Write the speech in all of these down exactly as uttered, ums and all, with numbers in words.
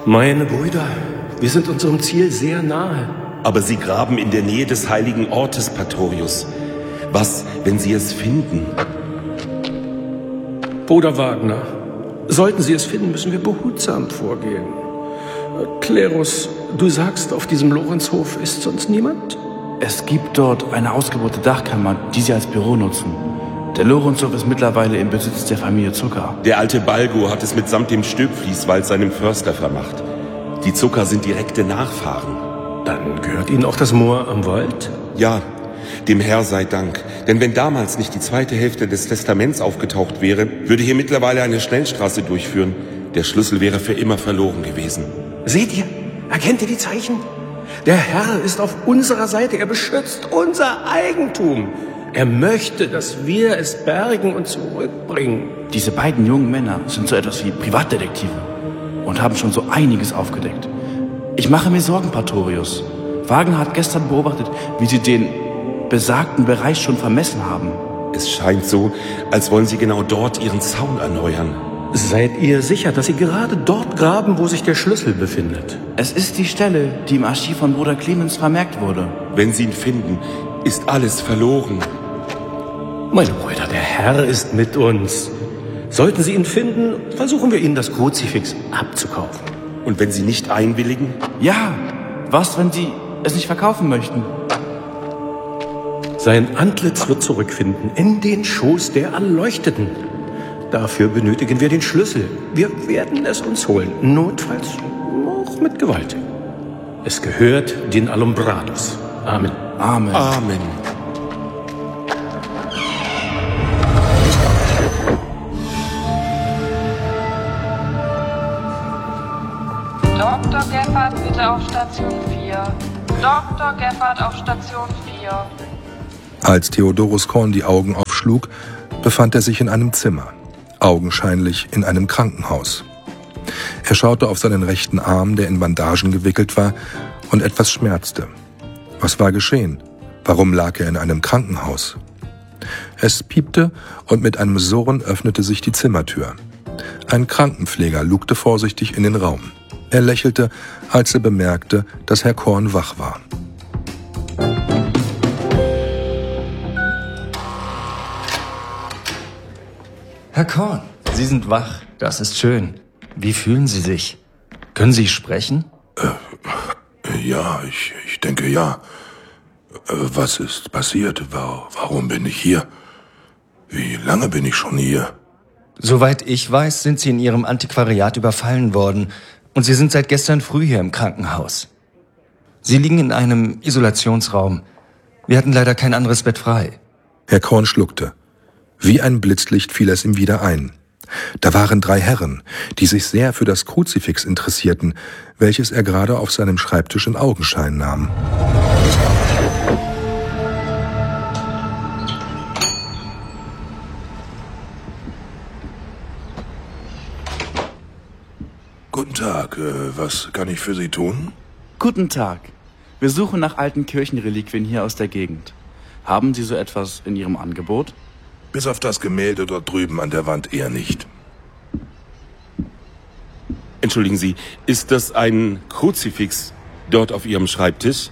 Meine Brüder, wir sind unserem Ziel sehr nahe. Aber Sie graben in der Nähe des heiligen Ortes, Pastorius. Was, wenn Sie es finden? Bruder Wagner, sollten Sie es finden, müssen wir behutsam vorgehen. Klerus, du sagst, auf diesem Lorenzhof ist sonst niemand? Es gibt dort eine ausgebaute Dachkammer, die Sie als Büro nutzen. Der Lorenzhof ist mittlerweile im Besitz der Familie Zucker. Der alte Balgo hat es mitsamt dem Stöbfließwald seinem Förster vermacht. Die Zucker sind direkte Nachfahren. Dann gehört Ihnen auch das Moor am Wald? Ja, dem Herr sei Dank. Denn wenn damals nicht die zweite Hälfte des Testaments aufgetaucht wäre, würde hier mittlerweile eine Schnellstraße durchführen. Der Schlüssel wäre für immer verloren gewesen. Seht ihr? Erkennt ihr die Zeichen? Der Herr ist auf unserer Seite. Er beschützt unser Eigentum. Er möchte, dass wir es bergen und zurückbringen. Diese beiden jungen Männer sind so etwas wie Privatdetektive und haben schon so einiges aufgedeckt. Ich mache mir Sorgen, Pastorius. Wagner hat gestern beobachtet, wie sie den besagten Bereich schon vermessen haben. Es scheint so, als wollen sie genau dort ihren Zaun erneuern. Seid ihr sicher, dass Sie gerade dort graben, wo sich der Schlüssel befindet? Es ist die Stelle, die im Archiv von Bruder Clemens vermerkt wurde. Wenn Sie ihn finden, ist alles verloren. Meine Brüder, der Herr ist mit uns. Sollten Sie ihn finden, versuchen wir Ihnen das Kruzifix abzukaufen. Und wenn Sie nicht einwilligen? Ja, was, wenn Sie es nicht verkaufen möchten? Sein Antlitz wird zurückfinden in den Schoß der Erleuchteten. Dafür benötigen wir den Schlüssel. Wir werden es uns holen, notfalls auch mit Gewalt. Es gehört den Alumbrados. Amen. Amen. Amen. Doktor Geffert, bitte auf Station vier. Doktor Geffert auf Station vier. Als Theodorus Korn die Augen aufschlug, befand er sich in einem Zimmer, augenscheinlich in einem Krankenhaus. Er schaute auf seinen rechten Arm, der in Bandagen gewickelt war, und etwas schmerzte. Was war geschehen? Warum lag er in einem Krankenhaus? Es piepte und mit einem Surren öffnete sich die Zimmertür. Ein Krankenpfleger lugte vorsichtig in den Raum. Er lächelte, als er bemerkte, dass Herr Korn wach war. Herr Korn, Sie sind wach. Das ist schön. Wie fühlen Sie sich? Können Sie sprechen? Äh, ja, ich, ich denke ja. Äh, was ist passiert? Warum bin ich hier? Wie lange bin ich schon hier? Soweit ich weiß, sind Sie in Ihrem Antiquariat überfallen worden und Sie sind seit gestern früh hier im Krankenhaus. Sie liegen in einem Isolationsraum. Wir hatten leider kein anderes Bett frei. Herr Korn schluckte. Wie ein Blitzlicht fiel es ihm wieder ein. Da waren drei Herren, die sich sehr für das Kruzifix interessierten, welches er gerade auf seinem Schreibtisch in Augenschein nahm. Guten Tag, was kann ich für Sie tun? Guten Tag. Wir suchen nach alten Kirchenreliquien hier aus der Gegend. Haben Sie so etwas in Ihrem Angebot? Bis auf das Gemälde dort drüben an der Wand eher nicht. Entschuldigen Sie, ist das ein Kruzifix dort auf Ihrem Schreibtisch?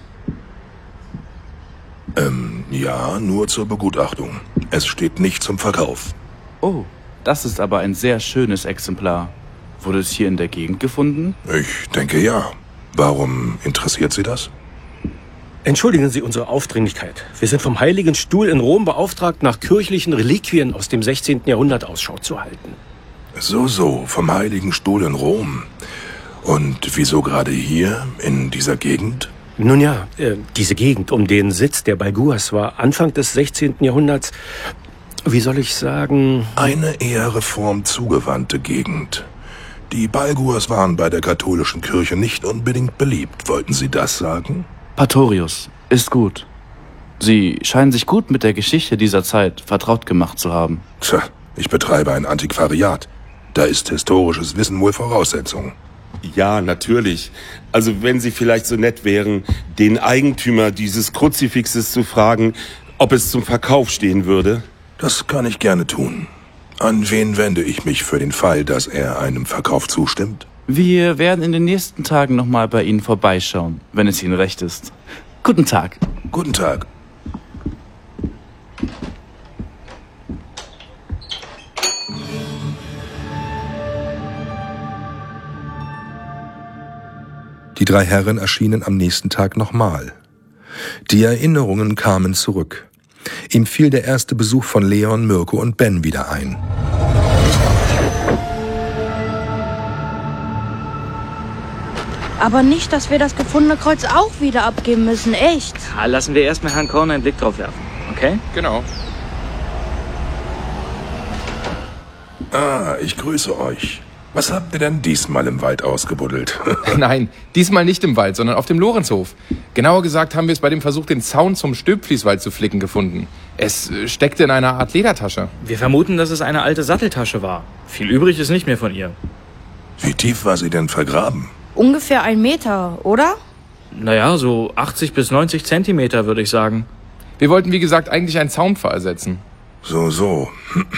Ähm, ja, nur zur Begutachtung. Es steht nicht zum Verkauf. Oh, das ist aber ein sehr schönes Exemplar. Wurde es hier in der Gegend gefunden? Ich denke ja. Warum interessiert Sie das? Entschuldigen Sie unsere Aufdringlichkeit. Wir sind vom Heiligen Stuhl in Rom beauftragt, nach kirchlichen Reliquien aus dem sechzehnten Jahrhundert Ausschau zu halten. So, so, vom Heiligen Stuhl in Rom. Und wieso gerade hier, in dieser Gegend? Nun ja, äh, diese Gegend um den Sitz der Balguas war Anfang des sechzehnten Jahrhunderts, wie soll ich sagen... Eine eher reformzugewandte Gegend. Die Balguas waren bei der katholischen Kirche nicht unbedingt beliebt. Wollten Sie das sagen? Pastorius, ist gut. Sie scheinen sich gut mit der Geschichte dieser Zeit vertraut gemacht zu haben. Tja, ich betreibe ein Antiquariat. Da ist historisches Wissen wohl Voraussetzung. Ja, natürlich. Also wenn Sie vielleicht so nett wären, den Eigentümer dieses Kruzifixes zu fragen, ob es zum Verkauf stehen würde. Das kann ich gerne tun. An wen wende ich mich für den Fall, dass er einem Verkauf zustimmt? Wir werden in den nächsten Tagen nochmal bei Ihnen vorbeischauen, wenn es Ihnen recht ist. Guten Tag. Guten Tag. Die drei Herren erschienen am nächsten Tag nochmal. Die Erinnerungen kamen zurück. Ihm fiel der erste Besuch von Leon, Mirko und Ben wieder ein. Aber nicht, dass wir das gefundene Kreuz auch wieder abgeben müssen, echt. Ja, lassen wir erstmal Herrn Korn einen Blick drauf werfen, okay? Genau. Ah, ich grüße euch. Was habt ihr denn diesmal im Wald ausgebuddelt? Nein, diesmal nicht im Wald, sondern auf dem Lorenzhof. Genauer gesagt haben wir es bei dem Versuch, den Zaun zum Stülpflieswald zu flicken, gefunden. Es steckte in einer Art Ledertasche. Wir vermuten, dass es eine alte Satteltasche war. Viel übrig ist nicht mehr von ihr. Wie tief war sie denn vergraben? Ungefähr ein Meter, oder? Naja, so achtzig bis neunzig Zentimeter, würde ich sagen. Wir wollten, wie gesagt, eigentlich einen Zaunpfahl ersetzen. So, so.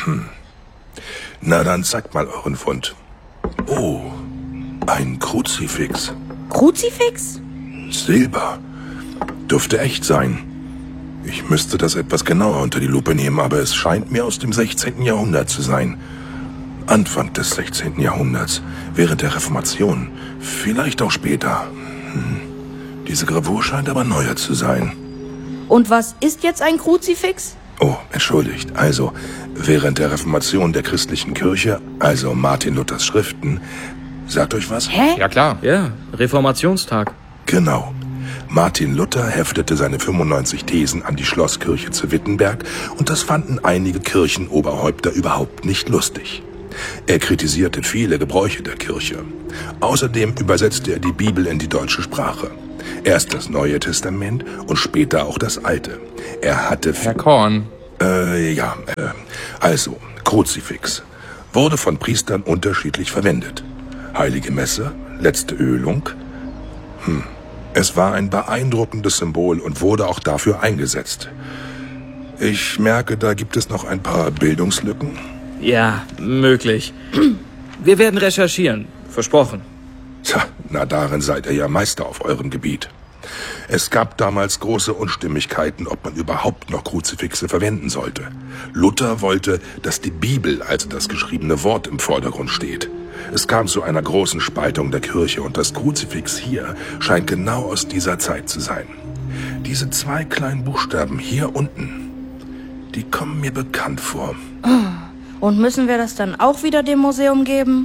Na, dann zeigt mal euren Fund. Oh, ein Kruzifix. Kruzifix? Silber. Dürfte echt sein. Ich müsste das etwas genauer unter die Lupe nehmen, aber es scheint mir aus dem sechzehnten Jahrhundert zu sein. Anfang des sechzehnten Jahrhunderts, während der Reformation. Vielleicht auch später. Hm. Diese Gravur scheint aber neuer zu sein. Und was ist jetzt ein Kruzifix? Oh, entschuldigt. Also, während der Reformation der christlichen Kirche, also Martin Luthers Schriften, sagt euch was? Hä? Ja, klar. Ja, Reformationstag. Genau. Martin Luther heftete seine fünfundneunzig Thesen an die Schlosskirche zu Wittenberg und das fanden einige Kirchenoberhäupter überhaupt nicht lustig. Er kritisierte viele Gebräuche der Kirche. Außerdem übersetzte er die Bibel in die deutsche Sprache. Erst das Neue Testament und später auch das Alte. Er hatte... Herr Korn. Äh, ja, äh, also, Kruzifix. Wurde von Priestern unterschiedlich verwendet. Heilige Messe, letzte Ölung. Hm. Es war ein beeindruckendes Symbol und wurde auch dafür eingesetzt. Ich merke, da gibt es noch ein paar Bildungslücken. Ja, möglich. Wir werden recherchieren. Versprochen. Tja, na darin seid ihr ja Meister auf eurem Gebiet. Es gab damals große Unstimmigkeiten, ob man überhaupt noch Kruzifixe verwenden sollte. Luther wollte, dass die Bibel, also das geschriebene Wort, im Vordergrund steht. Es kam zu einer großen Spaltung der Kirche und das Kruzifix hier scheint genau aus dieser Zeit zu sein. Diese zwei kleinen Buchstaben hier unten, die kommen mir bekannt vor. Und müssen wir das dann auch wieder dem Museum geben?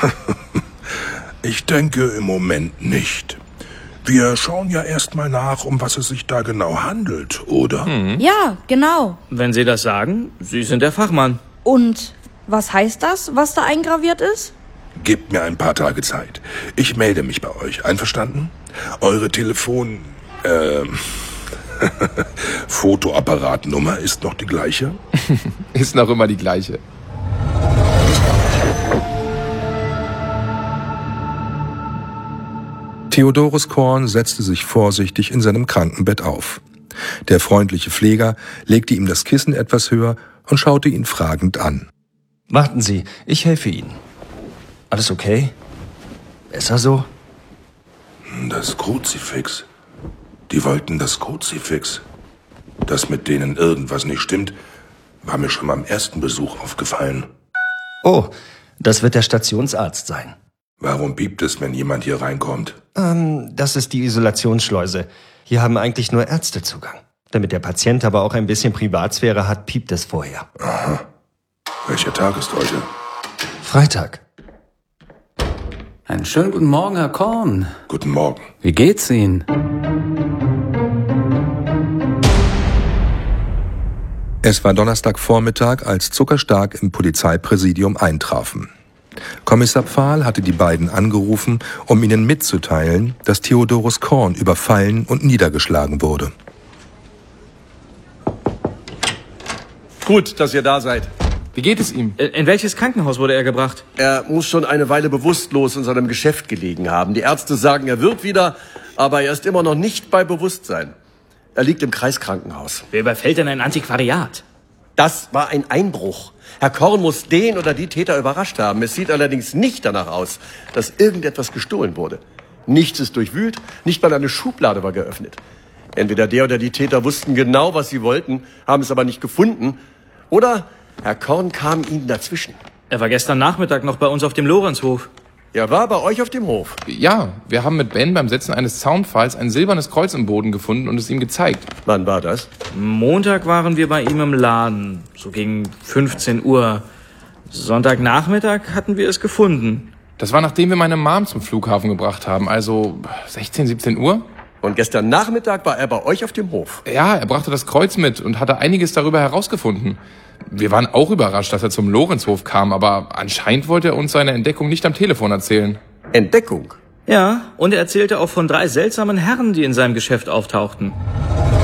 Ich denke im Moment nicht. Wir schauen ja erstmal nach, um was es sich da genau handelt, oder? Hm. Ja, genau. Wenn Sie das sagen, Sie sind der Fachmann. Und was heißt das, was da eingraviert ist? Gebt mir ein paar Tage Zeit. Ich melde mich bei euch. Einverstanden? Eure Telefon... Ähm... Fotoapparatnummer ist noch die gleiche? Ist noch immer die gleiche. Theodorus Korn setzte sich vorsichtig in seinem Krankenbett auf. Der freundliche Pfleger legte ihm das Kissen etwas höher und schaute ihn fragend an. Warten Sie, ich helfe Ihnen. Alles okay? Besser so? Das Kruzifix. Die wollten das Kruzifix. Dass mit denen irgendwas nicht stimmt, war mir schon beim ersten Besuch aufgefallen. Oh, das wird der Stationsarzt sein. Warum piept es, wenn jemand hier reinkommt? Ähm, das ist die Isolationsschleuse. Hier haben eigentlich nur Ärzte Zugang. Damit der Patient aber auch ein bisschen Privatsphäre hat, piept es vorher. Aha. Welcher Tag ist heute? Freitag. Einen schönen guten Morgen, Herr Korn. Guten Morgen. Wie geht's Ihnen? Es war Donnerstagvormittag, als Zuckerstark im Polizeipräsidium eintrafen. Kommissar Pfahl hatte die beiden angerufen, um ihnen mitzuteilen, dass Theodorus Korn überfallen und niedergeschlagen wurde. Gut, dass ihr da seid. Wie geht es ihm? In welches Krankenhaus wurde er gebracht? Er muss schon eine Weile bewusstlos in seinem Geschäft gelegen haben. Die Ärzte sagen, er wird wieder, aber er ist immer noch nicht bei Bewusstsein. Er liegt im Kreiskrankenhaus. Wer überfällt denn ein Antiquariat? Das war ein Einbruch. Herr Korn muss den oder die Täter überrascht haben. Es sieht allerdings nicht danach aus, dass irgendetwas gestohlen wurde. Nichts ist durchwühlt, nicht mal eine Schublade war geöffnet. Entweder der oder die Täter wussten genau, was sie wollten, haben es aber nicht gefunden. Oder Herr Korn kam ihnen dazwischen. Er war gestern Nachmittag noch bei uns auf dem Lorenzhof. Er war bei euch auf dem Hof? Ja, wir haben mit Ben beim Setzen eines Zaunpfahls ein silbernes Kreuz im Boden gefunden und es ihm gezeigt. Wann war das? Montag waren wir bei ihm im Laden, so gegen fünfzehn Uhr. Sonntagnachmittag hatten wir es gefunden. Das war, nachdem wir meine Mom zum Flughafen gebracht haben, also sechzehn, siebzehn Uhr. Und gestern Nachmittag war er bei euch auf dem Hof? Ja, er brachte das Kreuz mit und hatte einiges darüber herausgefunden. Wir waren auch überrascht, dass er zum Lorenzhof kam, aber anscheinend wollte er uns seine Entdeckung nicht am Telefon erzählen. Entdeckung? Ja, und er erzählte auch von drei seltsamen Herren, die in seinem Geschäft auftauchten.